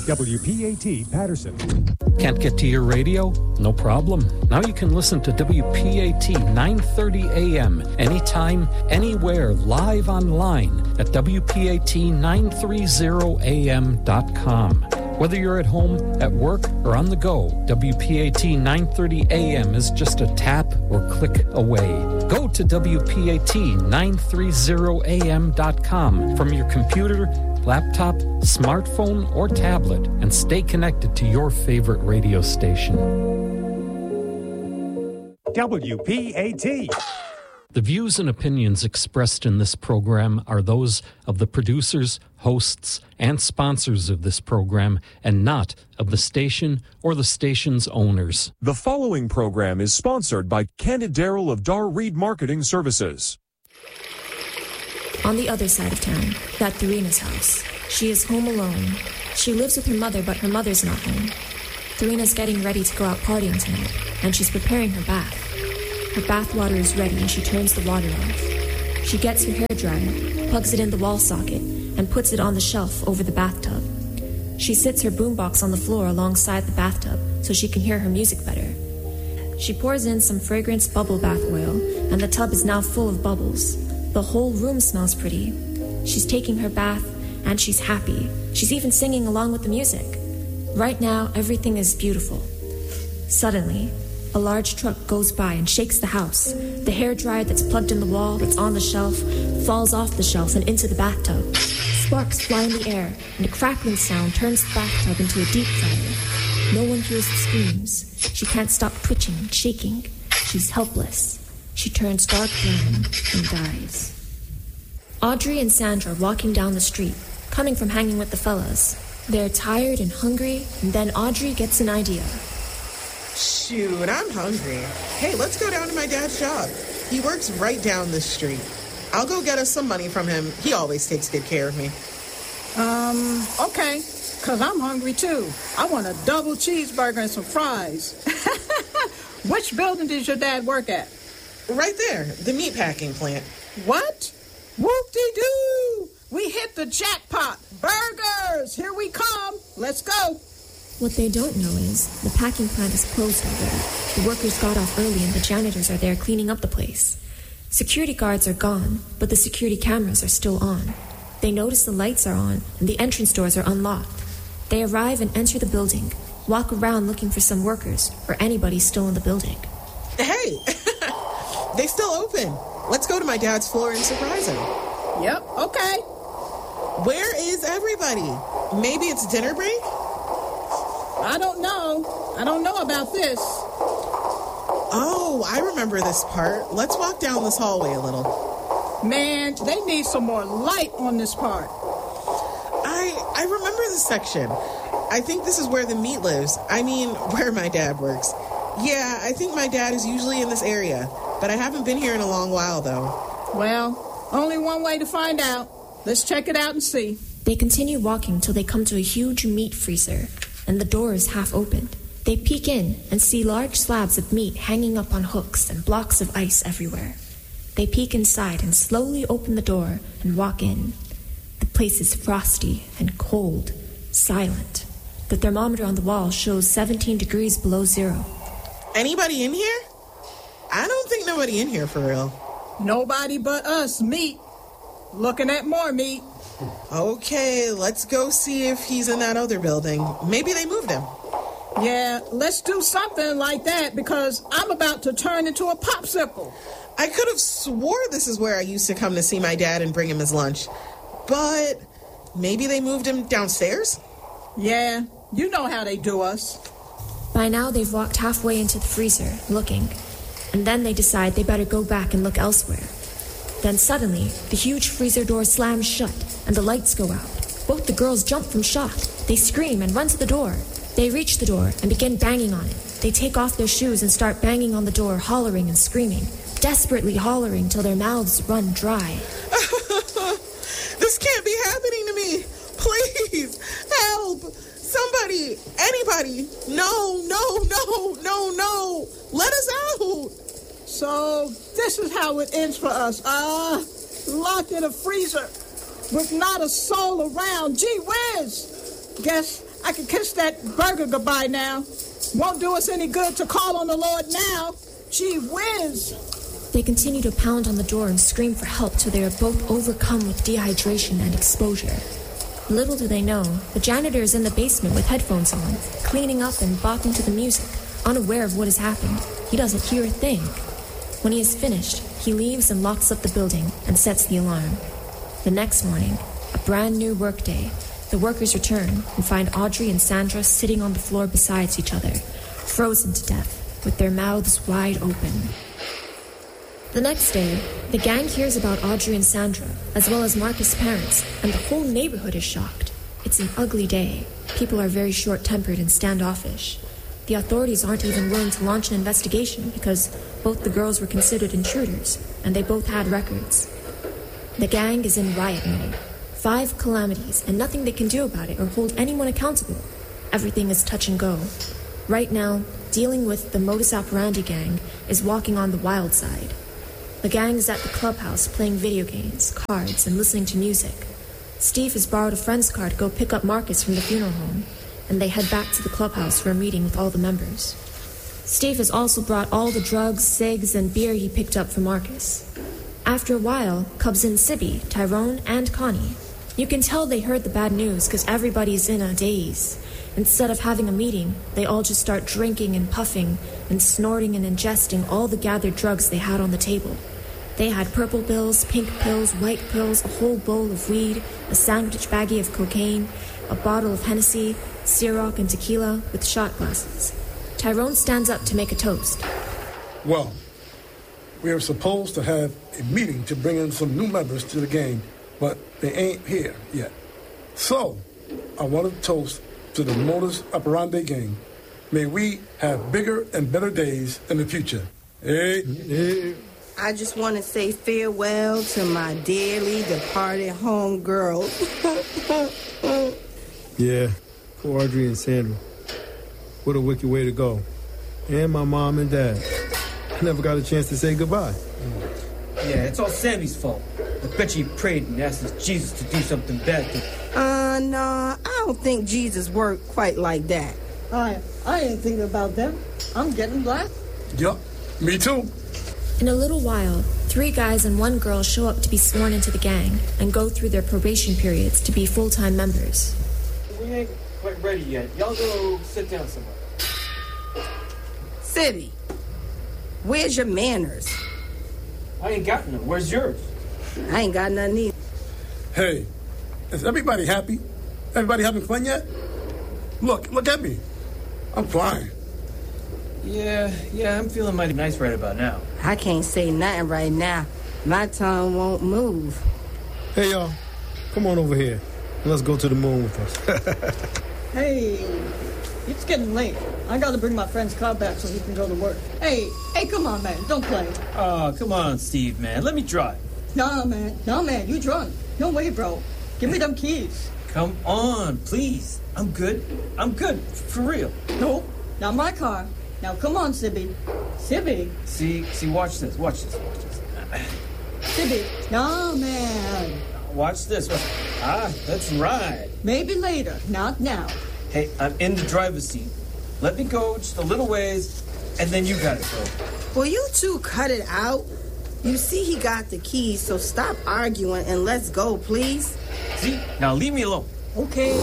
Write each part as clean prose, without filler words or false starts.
WPAT Patterson. Can't get to your radio? No problem. Now you can listen to WPAT 930 AM anytime, anywhere, live online at WPAT930am.com. Whether you're at home, at work, or on the go, WPAT 930 AM is just a tap or click away. Go to WPAT930am.com from your computer, laptop, smartphone, or tablet, and stay connected to your favorite radio station. WPAT. The views and opinions expressed in this program are those of the producers, hosts, and sponsors of this program, and not of the station or the station's owners. The following program is sponsored by Candid Darrell of Dar Reed Marketing Services. On the other side of town, at Therena's house, she is home alone. She lives with her mother, but her mother's not home. Therena's getting ready to go out partying tonight, and she's preparing her bath. Her bath water is ready, and she turns the water off. She gets her hairdryer, plugs it in the wall socket, and puts it on the shelf over the bathtub. She sits her boombox on the floor alongside the bathtub so she can hear her music better. She pours in some fragrance bubble bath oil, and the tub is now full of bubbles. The whole room smells pretty. She's taking her bath, and she's happy. She's even singing along with the music. Right now, everything is beautiful. Suddenly, a large truck goes by and shakes the house. The hairdryer that's plugged in the wall, that's on the shelf, falls off the shelf and into the bathtub. Sparks fly in the air, and a crackling sound turns the bathtub into a deep fryer. No one hears the screams. She can't stop twitching and shaking. She's helpless. She turns dark brown and dies. Audrey and Sandra are walking down the street, coming from hanging with the fellas. They're tired and hungry, and then Audrey gets an idea. Shoot, I'm hungry. Hey, let's go down to my dad's job. He works right down this street. I'll go get us some money from him. He always takes good care of me. Okay, because I'm hungry too. I want a double cheeseburger and some fries. Which building does your dad work at? Right there, the meatpacking plant. What? Whoop-de-doo! We hit the jackpot. Burgers! Here we come. Let's go. What they don't know is the packing plant is closed already. The workers got off early and the janitors are there cleaning up the place. Security guards are gone, but the security cameras are still on. They notice the lights are on and the entrance doors are unlocked. They arrive and enter the building, walk around looking for some workers or anybody still in the building. Hey, they still open. Let's go to my dad's floor and surprise him. Yep, okay. Where is everybody? Maybe it's dinner break? I don't know. I don't know about this. Oh, I remember this part. Let's walk down this hallway a little. Man, they need some more light on this part. I remember this section. I think this is where the meat lives. I mean, where my dad works. Yeah, I think my dad is usually in this area, but I haven't been here in a long while, though. Well, only one way to find out. Let's check it out and see. They continue walking till they come to a huge meat freezer, and the door is half opened. They peek in and see large slabs of meat hanging up on hooks and blocks of ice everywhere. They peek inside and slowly open the door and walk in. The place is frosty and cold, silent. The thermometer on the wall shows 17 degrees below zero. Anybody in here? I don't think nobody in here for real. Nobody but us, meat. Looking at more meat. Okay, let's go see if he's in that other building. Maybe they moved him. Yeah, let's do something like that because I'm about to turn into a popsicle. I could have swore this is where I used to come to see my dad and bring him his lunch. But maybe they moved him downstairs? Yeah, you know how they do us. By now they've walked halfway into the freezer, looking. And then they decide they better go back and look elsewhere. Then suddenly, the huge freezer door slams shut, and the lights go out. Both the girls jump from shock. They scream and run to the door. They reach the door and begin banging on it. They take off their shoes and start banging on the door, hollering and screaming, desperately hollering till their mouths run dry. This can't be happening to me. Please, help. Somebody, anybody. No. Let us out. So this is how it ends for us. Locked in a freezer with not a soul around. Gee whiz. Guess I can kiss that burger goodbye now. Won't do us any good to call on the Lord now. Gee whiz. They continue to pound on the door and scream for help till they are both overcome with dehydration and exposure. Little do they know, the janitor is in the basement with headphones on, cleaning up and bopping to the music, unaware of what has happened. He doesn't hear a thing. When he is finished, he leaves and locks up the building and sets the alarm. The next morning, a brand new workday. The workers return and find Audrey and Sandra sitting on the floor beside each other, frozen to death, with their mouths wide open. The next day, the gang hears about Audrey and Sandra, as well as Marcus' parents, and the whole neighborhood is shocked. It's an ugly day. People are very short-tempered and standoffish. The authorities aren't even willing to launch an investigation because both the girls were considered intruders, and they both had records. The gang is in riot mode. 5 calamities, and nothing they can do about it or hold anyone accountable. Everything is touch and go. Right now, dealing with the modus operandi gang is walking on the wild side. The gang is at the clubhouse playing video games, cards, and listening to music. Steve has borrowed a friend's car to go pick up Marcus from the funeral home, and they head back to the clubhouse for a meeting with all the members. Steve has also brought all the drugs, cigs, and beer he picked up for Marcus. After a while, comes in Sibby, Tyrone, and Connie. You can tell they heard the bad news because everybody's in a daze. Instead of having a meeting, they all just start drinking and puffing and snorting and ingesting all the gathered drugs they had on the table. They had purple pills, pink pills, white pills, a whole bowl of weed, a sandwich baggie of cocaine, a bottle of Hennessy, Ciroc, and tequila with shot glasses. Tyrone stands up to make a toast. Well, we are supposed to have a meeting to bring in some new members to the gang, but they ain't here yet. So, I want to toast to the modus operandi gang. May we have bigger and better days in the future. Hey. I just want to say farewell to my dearly departed homegirls. Yeah, poor Audrey and Sandra. What a wicked way to go. And my mom and dad. I never got a chance to say goodbye. Yeah, it's all Sammy's fault. I bet you he prayed and asked Jesus to do something bad to No, I don't think Jesus worked quite like that. I ain't thinking about them. I'm getting black. Yup, me too. In a little while, 3 guys and 1 girl show up to be sworn into the gang and go through their probation periods to be full-time members. We ain't quite ready yet. Y'all go sit down somewhere. Sibby, where's your manners? I ain't got none. Where's yours? I ain't got none either. Hey, is everybody happy? Everybody having fun yet? Look at me. I'm flying. Yeah, I'm feeling mighty nice right about now. I can't say nothing right now. My tongue won't move. Hey, y'all. Come on over here. And let's go to the moon with us. Hey, it's getting late. I gotta bring my friend's car back so he can go to work. Hey, come on, man. Don't play. Oh, come on, Steve, man. Let me drive. Nah, man. You drunk. No way, bro. Give me them keys. Come on, please. I'm good. For real. Nope. Not my car. Now, come on, Sibby. Sibby. See, watch this. Sibby. Nah, man. Watch this. Let's ride. Maybe later. Not now. Hey, I'm in the driver's seat. Let me go just a little ways, and then you gotta go. Will you two cut it out? You see he got the keys, so stop arguing and let's go, please. See? Now leave me alone. Okay.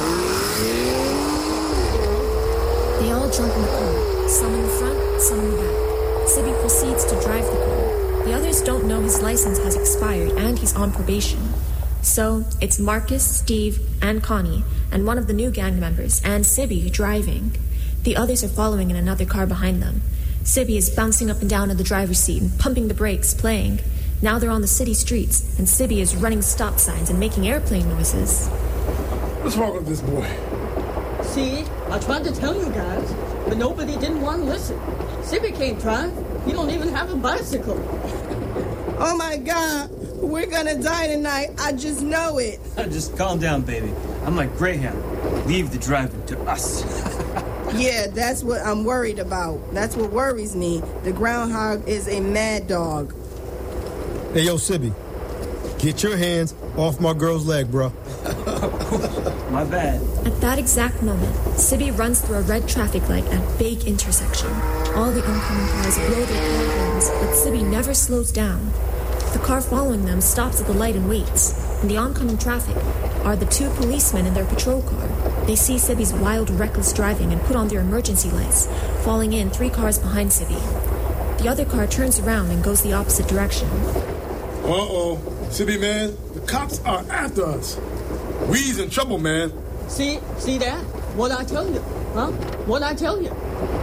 They all jump in the car, some in the front, some in the back. Sibby proceeds to drive the car. The others don't know his license has expired and he's on probation. So, it's Marcus, Steve, and Connie, and one of the new gang members, and Sibby, driving. The others are following in another car behind them. Sibby is bouncing up and down in the driver's seat and pumping the brakes, playing. Now they're on the city streets, and Sibby is running stop signs and making airplane noises. What's wrong with this boy? See, I tried to tell you guys, but nobody didn't want to listen. Sibby can't drive. He don't even have a bicycle. Oh, my God. We're gonna die tonight. I just know it. Just calm down, baby. I'm like Greyhound. Leave the driving to us. Yeah, that's what I'm worried about. That's what worries me. The groundhog is a mad dog. Hey, yo, Sibby. Get your hands off my girl's leg, bro. My bad. At that exact moment, Sibby runs through a red traffic light at a big intersection. All the oncoming cars blow their car horns, but Sibby never slows down. The car following them stops at the light and waits. In the oncoming traffic are the two policemen in their patrol car. They see Sibby's wild, reckless driving and put on their emergency lights, falling in 3 cars behind Sibby. The other car turns around and goes the opposite direction. Uh-oh. Sibby, man, the cops are after us. We's in trouble, man. See that? What I tell you, huh? What I tell you.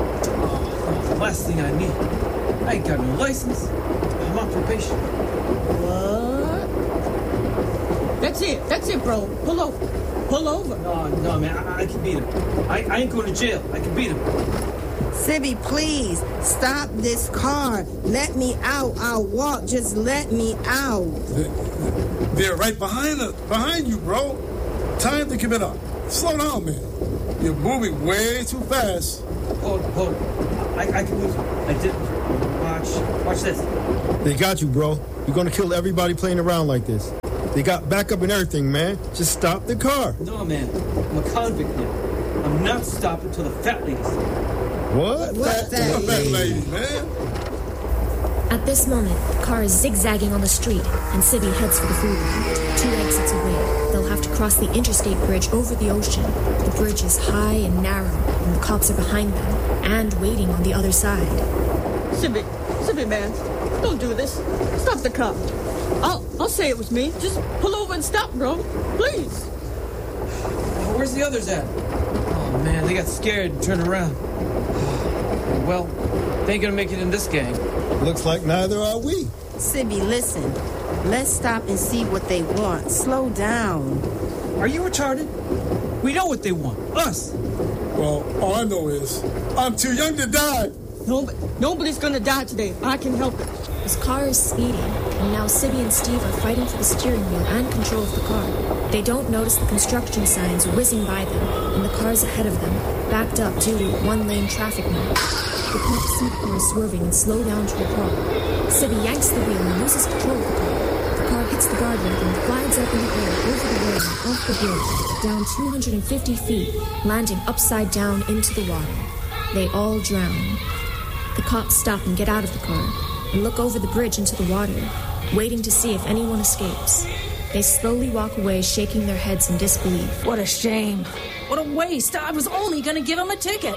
The last thing I need. I ain't got no license. I'm on probation. What? That's it, bro. Pull over. No, man, I can beat him. I ain't going to jail. I can beat him. Sibby, please, stop this car. Let me out. I'll walk. Just let me out. They're right behind you, bro. Time to give it up. Slow down, man. You're moving way too fast. Hold on. I can lose him. I did. Watch this. They got you, bro. You're gonna kill everybody playing around like this. They got backup and everything, man. Just stop the car. No, man. I'm a convict now. I'm not stopping till the fat lady's What? What's that lady, man? At this moment, the car is zigzagging on the street, and Sibby heads for the freeway. 2 exits away, they'll have to cross the interstate bridge over the ocean. The bridge is high and narrow, and the cops are behind them, and waiting on the other side. Sibby, man, don't do this. Stop the car. I'll say it was me. Just pull over and stop, bro. Please. Where's the others at? Oh, man, they got scared and turned around. Well, they ain't gonna make it in this gang. Looks like neither are we. Sibby, listen. Let's stop and see what they want. Slow down. Are you retarded? We know what they want. Us. Well, all I know is I'm too young to die. Nobody's gonna die today. I can help it. His car is speeding, and now Sibby and Steve are fighting for the steering wheel and control of the car. They don't notice the construction signs whizzing by them, and the cars ahead of them, backed up due to one-lane traffic mark. The cops see the car swerving and slow down to a crawl. Sibby yanks the wheel and loses control of the car. The car hits the guardrail and glides up in the air, over the railing, off the bridge, down 250 feet, landing upside down into the water. They all drown. The cops stop and get out of the car, and look over the bridge into the water, waiting to see if anyone escapes. They slowly walk away, shaking their heads in disbelief. What a shame. What a waste. I was only going to give him a ticket.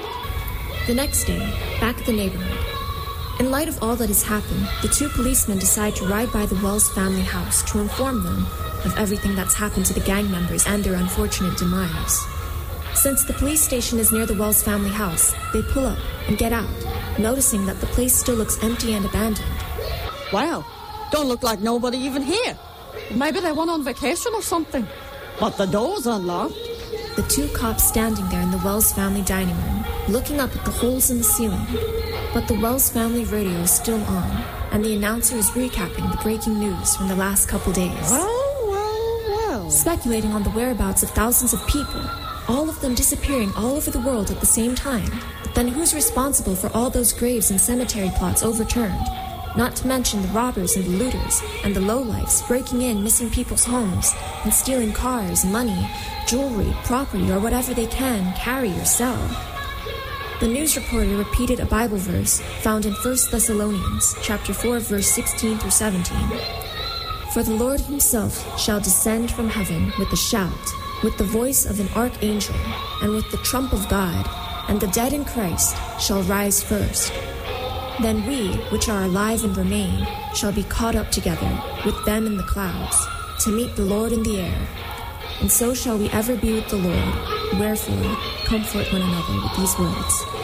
The next day, back at the neighborhood. In light of all that has happened, the 2 policemen decide to ride by the Wells family house to inform them of everything that's happened to the gang members and their unfortunate demise. Since the police station is near the Wells family house, they pull up and get out, noticing that the place still looks empty and abandoned. Wow, don't look like nobody even here. Maybe they went on vacation or something. But the door's unlocked. The 2 cops standing there in the Wells family dining room, looking up at the holes in the ceiling. But the Wells family radio is still on, and the announcer is recapping the breaking news from the last couple days. Well. Speculating on the whereabouts of thousands of people, all of them disappearing all over the world at the same time. But then who's responsible for all those graves and cemetery plots overturned? Not to mention the robbers and the looters and the lowlifes breaking in missing people's homes and stealing cars, money, jewelry, property, or whatever they can carry or sell. The news reporter repeated a Bible verse found in 1 Thessalonians chapter 4, verse 16 through 17. For the Lord himself shall descend from heaven with a shout, with the voice of an archangel, and with the trump of God, and the dead in Christ shall rise first. Then we, which are alive and remain, shall be caught up together with them in the clouds, to meet the Lord in the air. And so shall we ever be with the Lord. Wherefore, comfort one another with these words.